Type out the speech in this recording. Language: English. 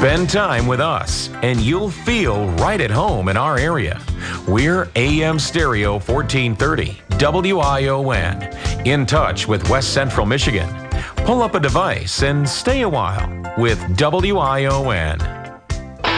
Spend time with us, and you'll feel right at home in our area. We're AM Stereo 1430, WION, in touch with West Central Michigan. Pull up a device and stay a while with WION.